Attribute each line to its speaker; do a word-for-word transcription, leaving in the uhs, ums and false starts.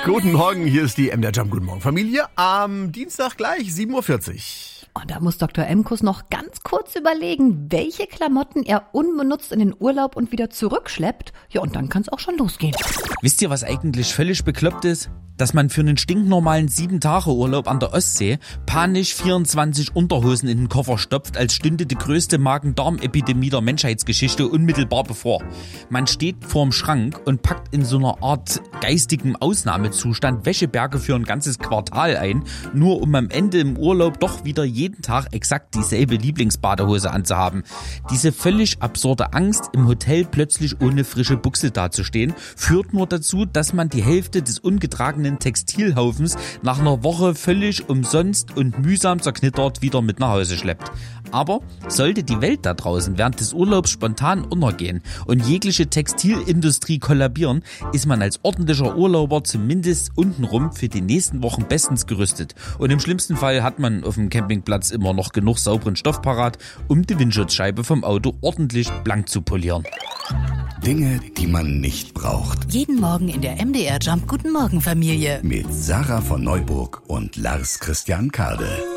Speaker 1: Guten Morgen, hier ist die M der Jump. Guten Morgen, Familie. Am Dienstag gleich sieben Uhr vierzig.
Speaker 2: Und da muss Doktor Emkus noch ganz kurz überlegen, welche Klamotten er unbenutzt in den Urlaub und wieder zurückschleppt. Ja, und dann kann es auch schon losgehen.
Speaker 3: Wisst ihr, was eigentlich völlig bekloppt ist? Dass man für einen stinknormalen sieben Tage Urlaub an der Ostsee panisch vierundzwanzig Unterhosen in den Koffer stopft, als stünde die größte Magen-Darm-Epidemie der Menschheitsgeschichte unmittelbar bevor. Man steht vorm Schrank und packt in so einer Art geistigem Ausnahmezustand Wäscheberge für ein ganzes Quartal ein, nur um am Ende im Urlaub doch wieder jeden Tag exakt dieselbe Lieblingsbadehose anzuhaben. Diese völlig absurde Angst, im Hotel plötzlich ohne frische Buchse dazustehen, führt nur dazu, dass man die Hälfte des ungetragenen Textilhaufens nach einer Woche völlig umsonst und mühsam zerknittert wieder mit nach Hause schleppt. Aber sollte die Welt da draußen während des Urlaubs spontan untergehen und jegliche Textilindustrie kollabieren, ist man als ordentlicher Urlauber zumindest untenrum für die nächsten Wochen bestens gerüstet. Und im schlimmsten Fall hat man auf dem Campingplatz immer noch genug sauberen Stoff parat, um die Windschutzscheibe vom Auto ordentlich blank zu polieren.
Speaker 4: Dinge, die man nicht braucht.
Speaker 5: Jeden Morgen in der M D R Jump. Guten Morgen, Familie.
Speaker 4: Mit Sarah von Neuburg und Lars Christian Kade.